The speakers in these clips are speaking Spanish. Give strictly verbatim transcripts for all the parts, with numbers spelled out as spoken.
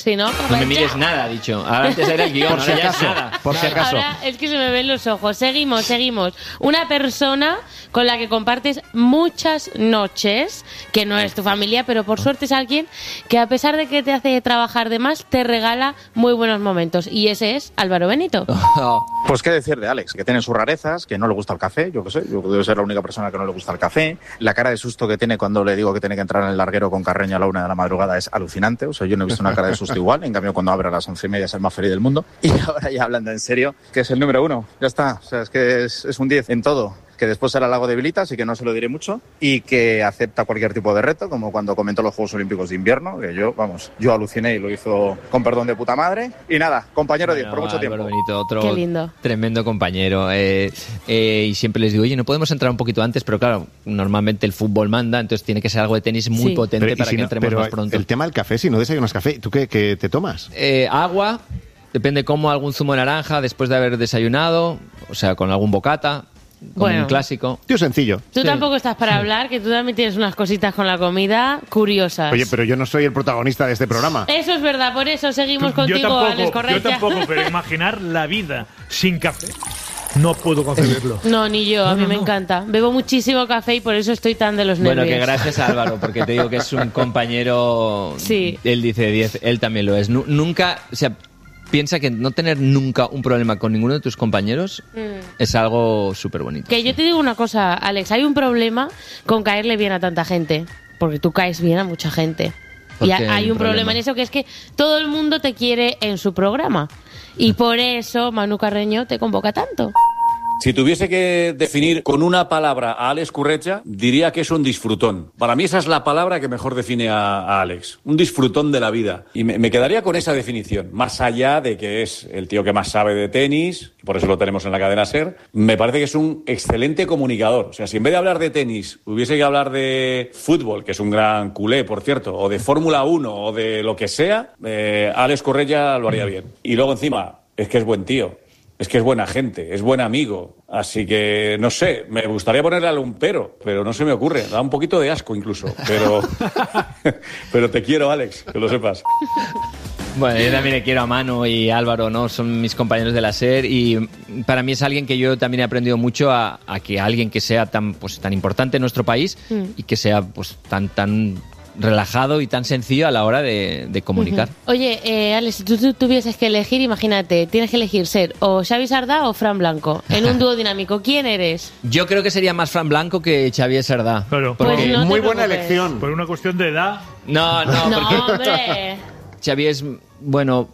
Si no, no me mires nada, ha dicho. Ahora antes era el guión, por si ahora ya acaso, es nada. por si acaso. Ahora es que se me ven los ojos. Seguimos, seguimos. Una persona con la que compartes muchas noches, que no es tu familia, pero por suerte es alguien que a pesar de que te hace trabajar de más, te regala muy buenos momentos. Y ese es Álvaro Benito. Pues qué decir de Alex, que tiene sus rarezas, que no le gusta el café, yo qué sé, yo debo ser la única persona que no le gusta el café. La cara de susto que tiene cuando le digo que tiene que entrar en el larguero con Carreño a la una de la madrugada es alucinante. O sea, yo no he visto una cara de susto igual. En cambio, cuando abre a las once y media es el más feliz del mundo. Y ahora ya hablando en serio, que es el número uno. Ya está. O sea, es que es, es un diez en todo. Que después será algo debilita, así que no se lo diré mucho. Y que acepta cualquier tipo de reto, como cuando comentó los Juegos Olímpicos de Invierno, que yo, vamos, yo aluciné y lo hizo con perdón de puta madre. Y nada, compañero diez, por mucho Álvaro tiempo. Benito, otro Qué lindo. tremendo compañero. Eh, eh, y siempre les digo, oye, no podemos entrar un poquito antes, pero claro, normalmente el fútbol manda, entonces tiene que ser algo de tenis muy Sí. potente Pero, ¿y para si que no- entremos pero más pronto. el tema del café, si no desayunas café, ¿tú qué, qué te tomas? Eh, agua, depende cómo, algún zumo de naranja después de haber desayunado, o sea, con algún bocata, como Bueno. un clásico. Tío, sencillo. Tú Sí. tampoco estás para hablar, que tú también tienes unas cositas con la comida curiosas. Oye, pero yo no soy el protagonista de este programa. Eso es verdad, por eso seguimos contigo, yo tampoco, Alex Correia. yo tampoco, pero imaginar la vida sin café, no puedo concebirlo. No, ni yo, a No, mí no, me no. encanta. Bebo muchísimo café y por eso estoy tan de los nervios. Bueno, que gracias a Álvaro, porque te digo que es un compañero. Sí. Él dice diez, él también lo es. Nu- nunca, o sea, piensa que no tener nunca un problema con ninguno de tus compañeros es algo súper bonito. Que yo te digo una cosa, Alex, hay un problema con caerle bien a tanta gente, porque tú caes bien a mucha gente. ¿Por Y qué hay un problema en eso, que es que todo el mundo te quiere en su programa. Y por eso Manu Carreño te convoca tanto. Si tuviese que definir con una palabra a Alex Correia, diría que es un disfrutón. Para mí esa es la palabra que mejor define a, a Alex. Un disfrutón de la vida. Y me, me quedaría con esa definición. Más allá de que es el tío que más sabe de tenis, por eso lo tenemos en la cadena SER, me parece que es un excelente comunicador. O sea, si en vez de hablar de tenis hubiese que hablar de fútbol, que es un gran culé, por cierto, o de Fórmula uno o de lo que sea, eh, Alex Correia lo haría bien. Y luego encima, es que es buen tío. Es que es buena gente, es buen amigo. Así que, no sé, me gustaría ponerle algún pero, pero no se me ocurre. Da un poquito de asco incluso. Pero, pero te quiero, Alex, que lo sepas. Bueno, yo también le quiero a Manu y Álvaro, ¿no? Son mis compañeros de la SER y para mí es alguien que yo también he aprendido mucho a, a que alguien que sea tan, pues, tan importante en nuestro país Mm. y que sea pues tan, tan relajado y tan sencillo a la hora de, de comunicar. Oye, eh, Alex, si tú, tú tuvieses que elegir, imagínate, tienes que elegir ser o Xavi Sardá o Fran Blanco en un dúo dinámico. ¿Quién eres? Yo creo que sería más Fran Blanco que Xavier Sardá. Claro. Porque- Pues no te Muy buena preocupes. elección. Por una cuestión de edad, No, no, No, porque hombre. Xavi es, bueno,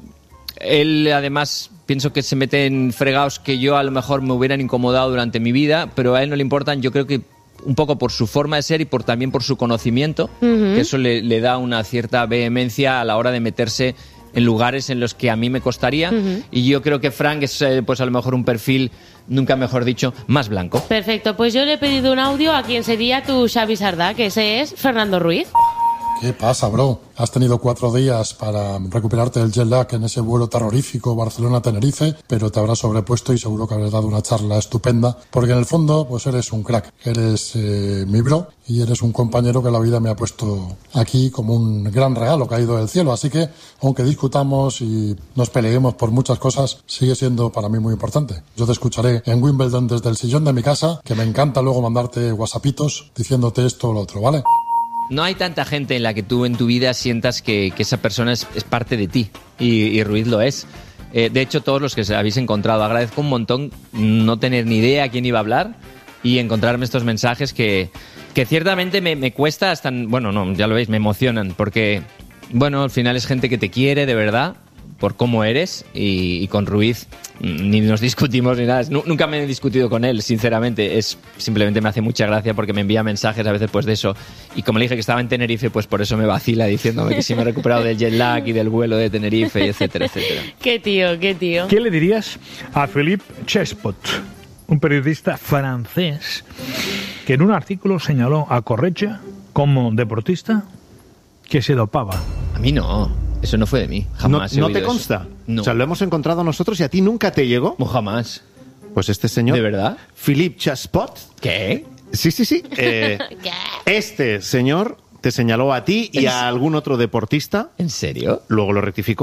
él además pienso que se mete en fregados que yo a lo mejor me hubieran incomodado durante mi vida, pero a él no le importan, yo creo que un poco por su forma de ser y por también por su conocimiento, que eso le, le da una cierta vehemencia a la hora de meterse en lugares en los que a mí me costaría, y yo creo que Frank es eh, pues a lo mejor un perfil, nunca mejor dicho, más blanco. Perfecto, pues yo le he pedido un audio a quien sería tu Xavi Sardá, que ese es Fernando Ruiz. ¿Qué pasa, bro? Has tenido cuatro días para recuperarte del jet lag en ese vuelo terrorífico Barcelona-Tenerife, pero te habrás sobrepuesto y seguro que habrás dado una charla estupenda, porque en el fondo, pues eres un crack, eres eh, mi bro y eres un compañero que la vida me ha puesto aquí como un gran regalo caído del cielo, así que, aunque discutamos y nos peleemos por muchas cosas, sigue siendo para mí muy importante. Yo te escucharé en Wimbledon desde el sillón de mi casa, que me encanta luego mandarte whatsappitos diciéndote esto o lo otro, ¿vale? No hay tanta gente en la que tú en tu vida sientas que, que esa persona es, es parte de ti, y, y Ruiz lo es. Eh, de hecho, todos los que se habéis encontrado, agradezco un montón no tener ni idea a quién iba a hablar y encontrarme estos mensajes que, que ciertamente me, me cuesta hasta... Bueno, no, ya lo veis, me emocionan, porque, bueno, al final es gente que te quiere de verdad por cómo eres, y, y con Ruiz ni nos discutimos ni nada. Nu- Nunca me he discutido con él, sinceramente. Es simplemente me hace mucha gracia porque me envía mensajes a veces pues de eso. Y como le dije que estaba en Tenerife, pues por eso me vacila diciéndome que si me he recuperado del jet lag y del vuelo de Tenerife, y etcétera, etcétera. Qué tío, qué tío. ¿qué le dirías a Philippe Chespot, un periodista francés que en un artículo señaló a Correia como deportista que se dopaba? A mí no. Eso no fue de mí. ¿No, Jamás he no oído te eso. consta? No. O sea, lo hemos encontrado nosotros y a ti nunca te llegó. No, jamás. Pues este señor... ¿De verdad? Philippe Chaspot. ¿Qué? Sí, sí, sí. Eh, este señor te señaló a ti y a algún otro deportista. ¿En serio? Luego lo rectificó.